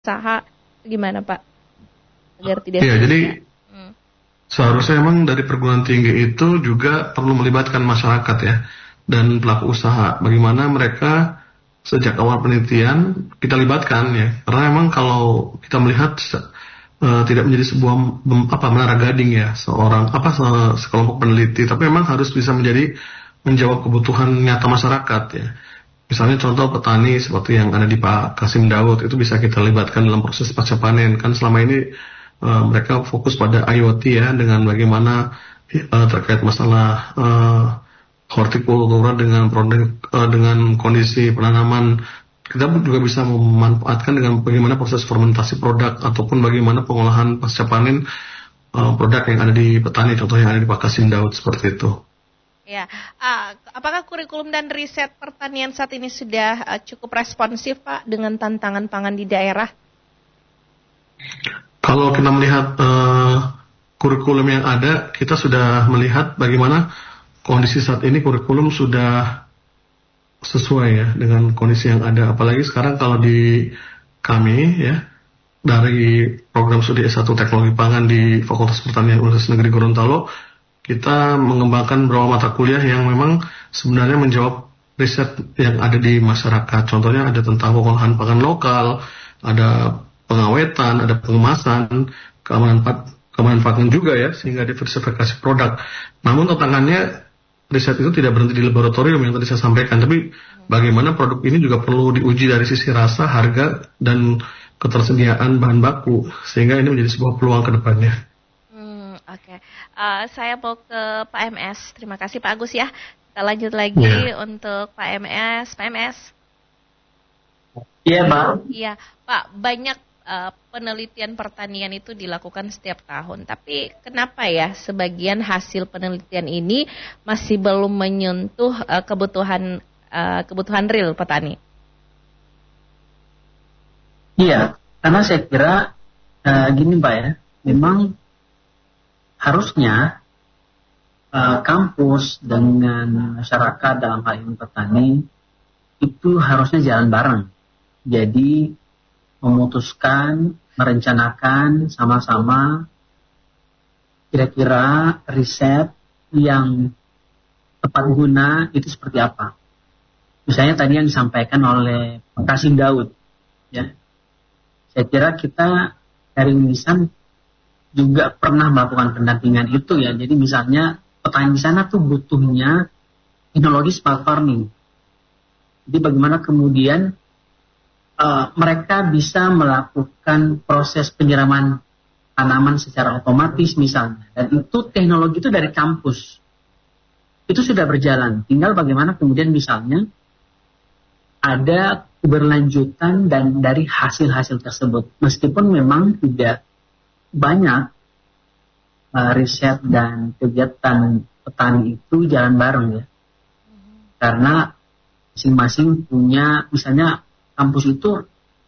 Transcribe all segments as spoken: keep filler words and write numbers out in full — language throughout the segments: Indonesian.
usaha, gimana Pak? Agar tidak Iya, jadi hmm. seharusnya memang dari perguruan tinggi itu juga perlu melibatkan masyarakat ya, dan pelaku usaha. Bagaimana mereka sejak awal penelitian kita libatkan ya, karena memang kalau kita melihat uh, tidak menjadi sebuah apa menara gading ya, seorang apa se, sekelompok peneliti, tapi memang harus bisa menjadi menjawab kebutuhan nyata masyarakat ya. Misalnya contoh petani seperti yang ada di Pak Kasim Daud itu bisa kita libatkan dalam proses pasca panen. Kan selama ini uh, mereka fokus pada I O T ya, dengan bagaimana uh, terkait masalah uh, hortikultura dengan produk uh, dengan kondisi penanaman. Kita juga bisa memanfaatkan dengan bagaimana proses fermentasi produk ataupun bagaimana pengolahan pasca panen uh, produk yang ada di petani, contohnya yang ada di Pak Kasim Daud seperti itu. Ya, uh, apakah kurikulum dan riset pertanian saat ini sudah uh, cukup responsif Pak dengan tantangan pangan di daerah? Kalau kita melihat uh, kurikulum yang ada, kita sudah melihat bagaimana kondisi saat ini kurikulum sudah sesuai ya dengan kondisi yang ada. Apalagi sekarang kalau di kami ya, dari program studi S satu Teknologi Pangan di Fakultas Pertanian Universitas Negeri Gorontalo, kita mengembangkan beberapa mata kuliah yang memang sebenarnya menjawab riset yang ada di masyarakat. Contohnya ada tentang pengolahan pangan lokal, ada pengawetan, ada pengemasan, keamanan, keamanan pangan juga ya, sehingga diversifikasi produk. Namun tantangannya riset itu tidak berhenti di laboratorium yang tadi saya sampaikan, tapi bagaimana produk ini juga perlu diuji dari sisi rasa, harga, dan ketersediaan bahan baku, sehingga ini menjadi sebuah peluang ke depannya. Oke, okay. uh, saya mau ke Pak M S. Terima kasih Pak Agus ya. Kita lanjut lagi yeah. untuk Pak M S. Pak M S. Iya, yeah, Pak. Iya, Pak. Banyak uh, penelitian pertanian itu dilakukan setiap tahun. Tapi kenapa ya sebagian hasil penelitian ini masih belum menyentuh uh, kebutuhan uh, kebutuhan real petani? Iya, karena saya kira uh, gini Pak ya, memang harusnya uh, kampus dengan masyarakat dalam hal ini petani itu harusnya jalan bareng. Jadi memutuskan, merencanakan sama-sama kira-kira riset yang tepat guna itu seperti apa. Misalnya tadi yang disampaikan oleh Pak Kasim Daud, ya. Saya kira kita dari Unisan juga pernah melakukan pendampingan itu ya. Jadi misalnya petani di sana tuh butuhnya teknologi smart farming. Jadi bagaimana kemudian uh, mereka bisa melakukan proses penyiraman tanaman secara otomatis misalnya. Dan itu teknologi itu dari kampus. Itu sudah berjalan. Tinggal bagaimana kemudian misalnya ada keberlanjutan dan dari hasil-hasil tersebut. Meskipun memang tidak banyak uh, riset dan kegiatan petani itu jalan bareng ya, mm-hmm. karena masing-masing punya, misalnya kampus itu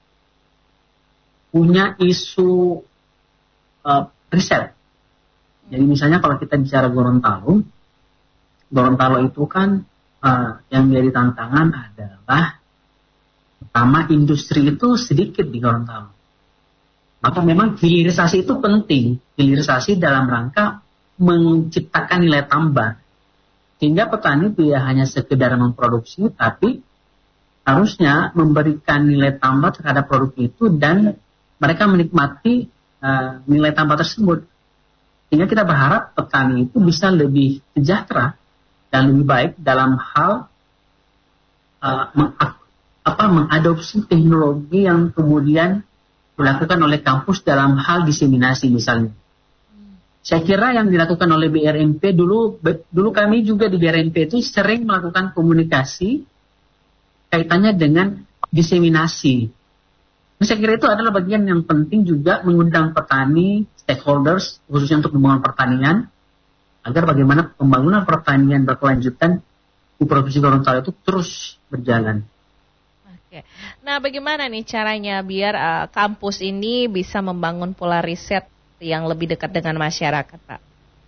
punya isu uh, riset. Jadi misalnya kalau kita bicara Gorontalo, Gorontalo itu kan uh, yang menjadi tantangan adalah pertama industri itu sedikit di Gorontalo. Maka memang hilirisasi itu penting. Hilirisasi dalam rangka menciptakan nilai tambah. Sehingga petani tidak hanya sekedar memproduksi, tapi harusnya memberikan nilai tambah terhadap produk itu dan mereka menikmati uh, nilai tambah tersebut. Sehingga kita berharap petani itu bisa lebih sejahtera dan lebih baik dalam hal uh, meng- apa, mengadopsi teknologi yang kemudian dilakukan oleh kampus dalam hal diseminasi misalnya. Hmm. Saya kira yang dilakukan oleh B R M P dulu, be, dulu kami juga di B R M P itu sering melakukan komunikasi kaitannya dengan diseminasi. Nah, saya kira itu adalah bagian yang penting juga mengundang petani, stakeholders, khususnya untuk pembangunan pertanian, agar bagaimana pembangunan pertanian berkelanjutan di Provinsi Gorontalo itu terus berjalan. Oke. Nah, bagaimana nih caranya biar uh, kampus ini bisa membangun pola riset yang lebih dekat dengan masyarakat, Pak?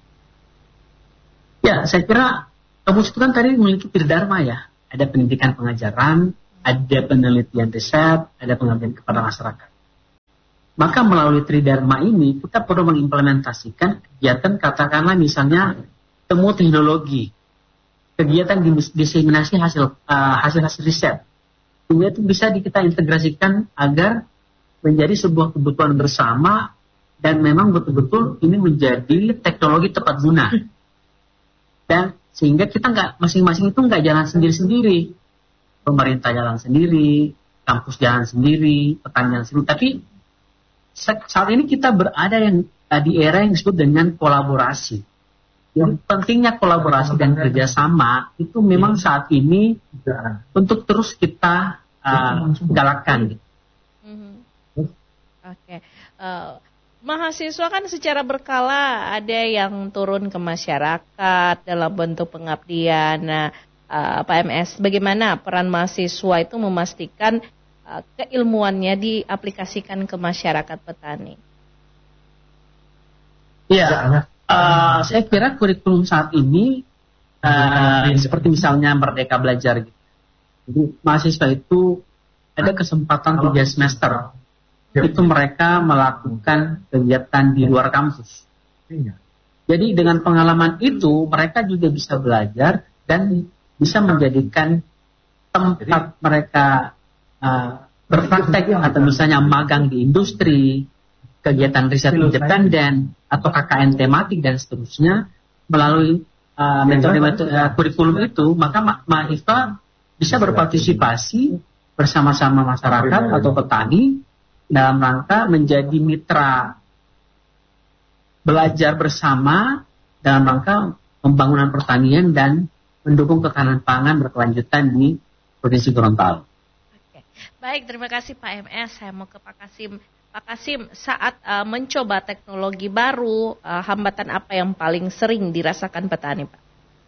Ya, saya kira kampus itu kan tadi memiliki tridharma ya. Ada pendidikan pengajaran, ada penelitian riset, ada pengabdian kepada masyarakat. Maka melalui Tridharma ini kita perlu mengimplementasikan kegiatan, katakanlah misalnya temu teknologi, kegiatan diseminasi hasil uh, hasil-hasil riset. Sehingga itu bisa kita integrasikan agar menjadi sebuah kebutuhan bersama dan memang betul-betul ini menjadi teknologi tepat guna. Dan sehingga kita nggak masing-masing itu nggak jalan sendiri-sendiri, pemerintah jalan sendiri, kampus jalan sendiri, petani jalan sendiri. Tapi saat ini kita berada yang di era yang disebut dengan kolaborasi. Yang pentingnya kolaborasi dan kerjasama itu memang saat ini untuk terus kita uh, galakkan. Mm-hmm. Oke, okay. uh, mahasiswa kan secara berkala ada yang turun ke masyarakat dalam bentuk pengabdian. Nah, uh, Pak M S, bagaimana peran mahasiswa itu memastikan uh, keilmuannya diaplikasikan ke masyarakat petani? Iya, uh, saya kira kurikulum saat ini uh, seperti misalnya Merdeka Belajar gitu. Jadi mahasiswa itu ada kesempatan tiga semester. Itu mereka melakukan kegiatan di luar kampus. Jadi dengan pengalaman itu mereka juga bisa belajar dan bisa menjadikan tempat mereka uh, berpraktek atau misalnya magang di industri, kegiatan riset independen atau K K N tematik dan seterusnya melalui uh, metode-metode uh, kurikulum itu, maka ma- mahasiswa bisa berpartisipasi bersama-sama masyarakat atau petani dalam rangka menjadi mitra belajar bersama dalam rangka pembangunan pertanian dan mendukung ketahanan pangan berkelanjutan di Provinsi Gorontalo. Oke. Baik, terima kasih Pak M S. Saya mau ke Pak Kasim. Pak Kasim, saat uh, mencoba teknologi baru, uh, hambatan apa yang paling sering dirasakan petani, Pak?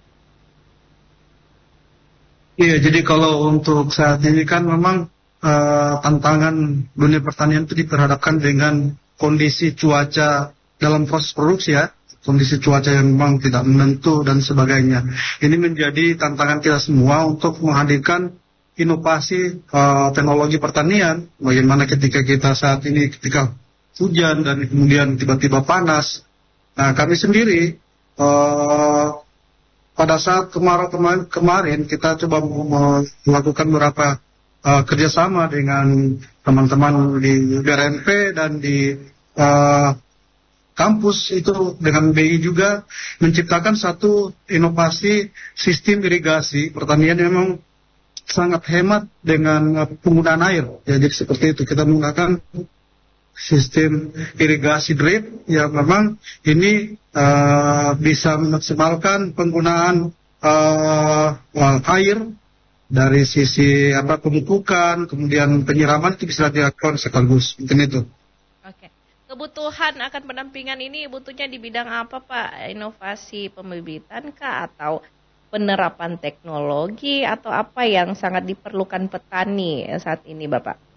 Iya, jadi kalau untuk saat ini kan memang uh, tantangan dunia pertanian itu diperhadapkan dengan kondisi cuaca dalam proses produksi ya, kondisi cuaca yang memang tidak menentu dan sebagainya. Ini menjadi tantangan kita semua untuk menghadirkan inovasi uh, teknologi pertanian. Bagaimana ketika kita saat ini ketika hujan dan kemudian tiba-tiba panas. Nah, kami sendiri uh, pada saat kemarin kemarin kita coba melakukan beberapa uh, kerjasama dengan teman-teman di B R N P dan di uh, kampus itu dengan B I juga menciptakan satu inovasi sistem irigasi pertanian yang memang sangat hemat dengan uh, penggunaan air. Ya, jadi seperti itu kita menggunakan sistem irigasi drip yang memang ini uh, bisa memaksimalkan penggunaan uh, uh, air dari sisi apa pemupukan, kemudian penyiraman itu bisa dilakukan sekaligus. Mungkin itu. Oke. Kebutuhan akan pendampingan ini butuhnya di bidang apa, Pak? Inovasi pembibitan kah atau penerapan teknologi atau apa yang sangat diperlukan petani saat ini, Bapak?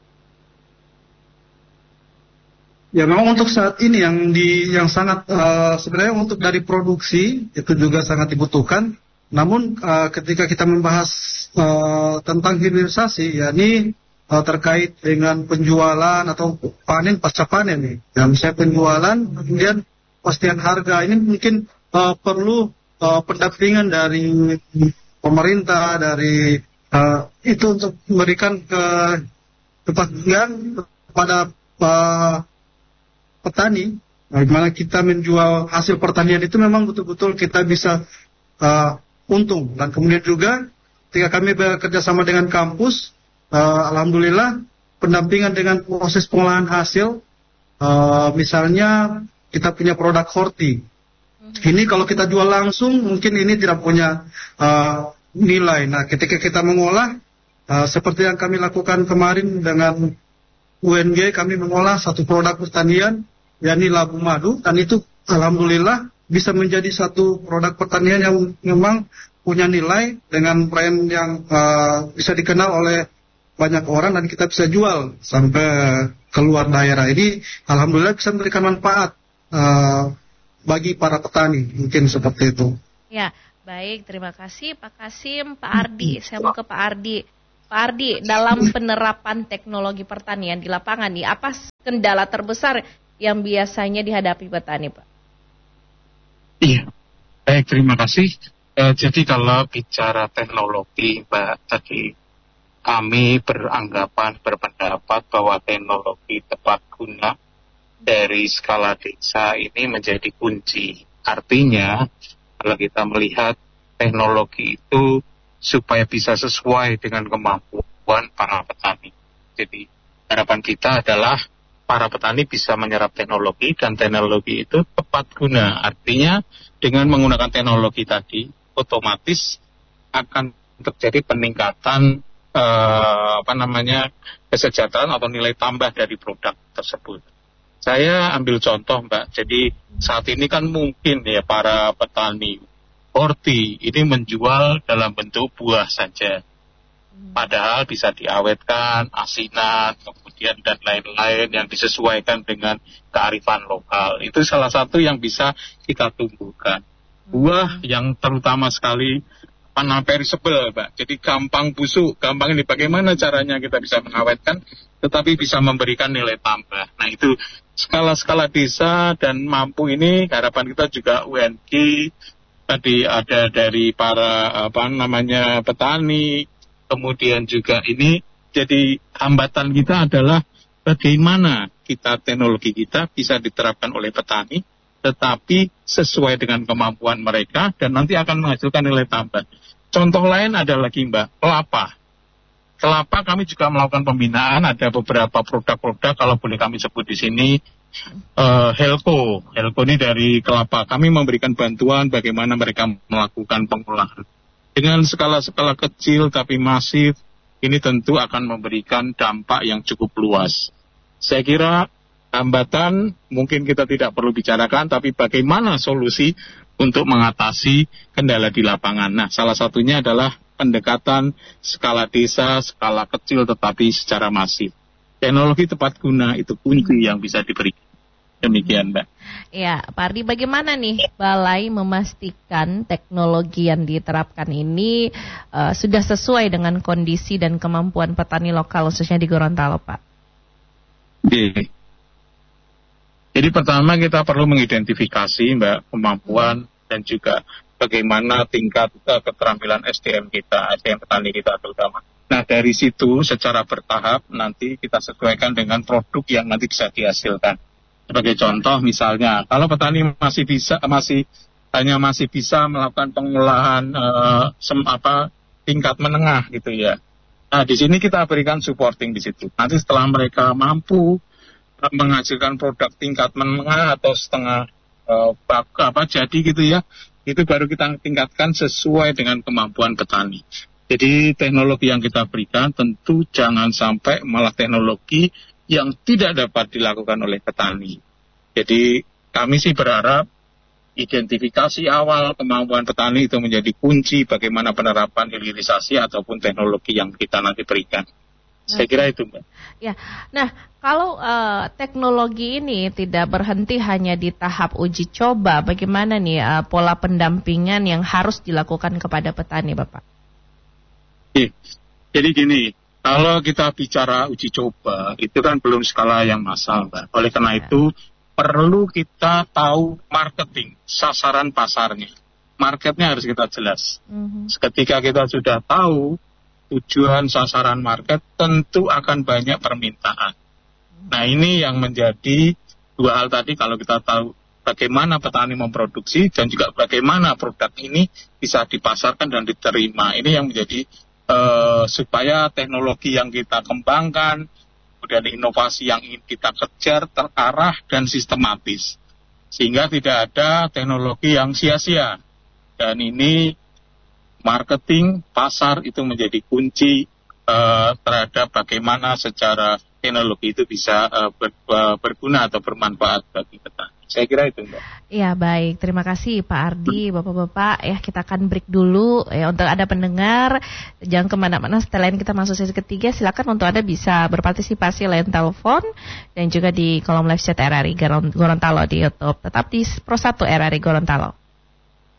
Ya, memang untuk saat ini yang di yang sangat uh, sebenarnya untuk dari produksi itu juga sangat dibutuhkan. Namun uh, ketika kita membahas uh, tentang hilirisasi, ya ini uh, terkait dengan penjualan atau panen pasca panen nih. Ya, misalnya penjualan, kemudian pastian harga ini mungkin uh, perlu uh, pendampingan dari pemerintah, dari uh, itu untuk memberikan ke kepastian kepada uh, petani, bagaimana kita menjual hasil pertanian itu memang betul-betul kita bisa uh, untung. Dan kemudian juga ketika kami bekerja sama dengan kampus, uh, alhamdulillah pendampingan dengan proses pengolahan hasil, uh, misalnya kita punya produk horti. Mm-hmm. Ini kalau kita jual langsung mungkin ini tidak punya uh, nilai. Nah, ketika kita mengolah uh, seperti yang kami lakukan kemarin dengan U N G, kami mengolah satu produk pertanian, yakni labu madu, dan itu alhamdulillah bisa menjadi satu produk pertanian yang memang punya nilai dengan brand yang uh, bisa dikenal oleh banyak orang dan kita bisa jual sampai keluar daerah. Ini alhamdulillah bisa memberikan manfaat uh, bagi para petani, mungkin seperti itu. Ya, baik, terima kasih Pak Kasim. Pak Ardi, saya mau ke Pak Ardi. Pak Ardi, dalam penerapan teknologi pertanian di lapangan nih, apa kendala terbesar yang biasanya dihadapi petani, Pak? Iya, baik, terima kasih. Eh, jadi kalau bicara teknologi, Mbak, tadi kami beranggapan, berpendapat bahwa teknologi tepat guna dari skala desa ini menjadi kunci. Artinya, kalau kita melihat teknologi itu supaya bisa sesuai dengan kemampuan para petani. Jadi, harapan kita adalah para petani bisa menyerap teknologi dan teknologi itu tepat guna. Artinya dengan menggunakan teknologi tadi, otomatis akan terjadi peningkatan eh, apa namanya kesejahteraan atau nilai tambah dari produk tersebut. Saya ambil contoh, Mbak. Jadi saat ini kan mungkin ya para petani horti ini menjual dalam bentuk buah saja. Padahal bisa diawetkan, asinan, kemudian dan lain-lain yang disesuaikan dengan kearifan lokal. Itu salah satu yang bisa kita tumbuhkan. Buah yang terutama sekali non-perishable, Mbak. Jadi gampang busuk, gampang ini bagaimana caranya kita bisa mengawetkan, tetapi bisa memberikan nilai tambah. Nah itu skala-skala desa dan mampu ini harapan kita juga U N G, tadi ada dari para apa namanya petani, kemudian juga ini jadi hambatan kita adalah bagaimana kita teknologi kita bisa diterapkan oleh petani, tetapi sesuai dengan kemampuan mereka dan nanti akan menghasilkan nilai tambah. Contoh lain ada lagi, Mbak, kelapa. Kelapa kami juga melakukan pembinaan, ada beberapa produk-produk kalau boleh kami sebut di sini. Uh, Helco, Helco ini dari kelapa. Kami memberikan bantuan bagaimana mereka melakukan pengolahan. Dengan skala-skala kecil tapi masif, ini tentu akan memberikan dampak yang cukup luas. Saya kira hambatan mungkin kita tidak perlu bicarakan, tapi bagaimana solusi untuk mengatasi kendala di lapangan. Nah, salah satunya adalah pendekatan skala desa, skala kecil tetapi secara masif. Teknologi tepat guna itu kunci yang bisa diberikan. Demikian, Mbak. Ya, Pak Ardi, bagaimana nih Balai memastikan teknologi yang diterapkan ini uh, sudah sesuai dengan kondisi dan kemampuan petani lokal khususnya di Gorontalo, Pak? Oke. Jadi pertama kita perlu mengidentifikasi, Mbak, kemampuan dan juga bagaimana tingkat uh, keterampilan S D M kita, S D M petani kita terutama. Nah, dari situ secara bertahap nanti kita sesuaikan dengan produk yang nanti bisa dihasilkan. Sebagai contoh misalnya, kalau petani masih bisa masih hanya masih bisa melakukan pengolahan uh, sem, apa tingkat menengah gitu ya. Nah, di sini kita berikan supporting di situ. Nanti setelah mereka mampu uh, menghasilkan produk tingkat menengah atau setengah uh, bak, apa jadi gitu ya, itu baru kita tingkatkan sesuai dengan kemampuan petani. Jadi teknologi yang kita berikan tentu jangan sampai malah teknologi yang tidak dapat dilakukan oleh petani. Jadi kami sih berharap identifikasi awal kemampuan petani itu menjadi kunci bagaimana penerapan hilirisasi ataupun teknologi yang kita nanti berikan. Saya kira itu, Mbak. Ya, nah kalau uh, teknologi ini tidak berhenti hanya di tahap uji coba, bagaimana nih uh, pola pendampingan yang harus dilakukan kepada petani, Bapak? Jadi gini, kalau kita bicara uji coba, itu kan belum skala yang massal, Mbak. Oleh karena itu, perlu kita tahu marketing, sasaran pasarnya. Marketnya harus kita jelas. Mm-hmm. Ketika kita sudah tahu tujuan sasaran market, tentu akan banyak permintaan. Nah, ini yang menjadi dua hal tadi kalau kita tahu bagaimana petani memproduksi dan juga bagaimana produk ini bisa dipasarkan dan diterima. Ini yang menjadi Uh, supaya teknologi yang kita kembangkan, kemudian inovasi yang ingin kita kejar terarah dan sistematis, sehingga tidak ada teknologi yang sia-sia. Dan ini marketing, pasar itu menjadi kunci uh, terhadap bagaimana secara teknologi itu bisa uh, ber, uh, berguna atau bermanfaat bagi petani. Saya kira itu, Mbak. Ya, baik. Terima kasih Pak Ardi, Bapak-Bapak. Ya, kita akan break dulu ya untuk ada pendengar. Jangan kemana-mana, setelah kita masuk sesi ketiga, silakan untuk Anda bisa berpartisipasi lewat telepon dan juga di kolom live chat R R I Gorontalo di YouTube. Tetap di Pro satu R R I Gorontalo.